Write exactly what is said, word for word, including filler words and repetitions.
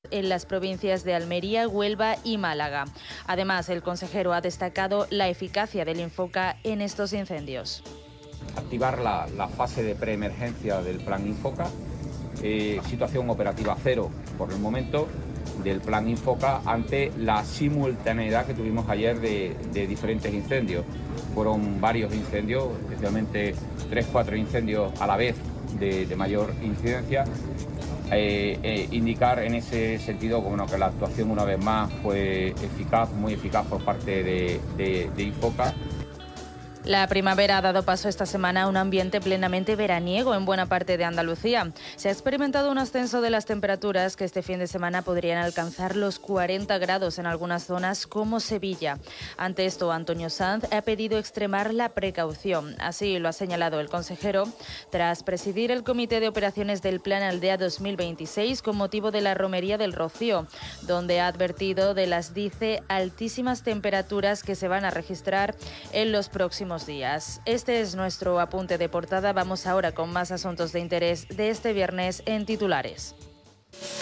en las provincias de Almería, Huelva y Málaga. Además, el consejero ha destacado la eficacia del Infoca en estos incendios. Activar la, la fase de preemergencia del plan Infoca, eh, situación operativa cero por el momento del plan Infoca ante la simultaneidad que tuvimos ayer de, de diferentes incendios. Fueron varios incendios, especialmente tres, cuatro incendios a la vez de, de mayor incidencia. Eh, eh, indicar en ese sentido bueno, que la actuación una vez más fue eficaz, muy eficaz por parte de, de, de Infoca. La primavera ha dado paso esta semana a un ambiente plenamente veraniego en buena parte de Andalucía. Se ha experimentado un ascenso de las temperaturas que este fin de semana podrían alcanzar los cuarenta grados en algunas zonas como Sevilla. Ante esto, Antonio Sanz ha pedido extremar la precaución. Así lo ha señalado el consejero tras presidir el Comité de Operaciones del Plan Aldea dos mil veintiséis con motivo de la Romería del Rocío, donde ha advertido de las, dice, altísimas temperaturas que se van a registrar en los próximos días. Este es nuestro apunte de portada. Vamos ahora con más asuntos de interés de este viernes en titulares.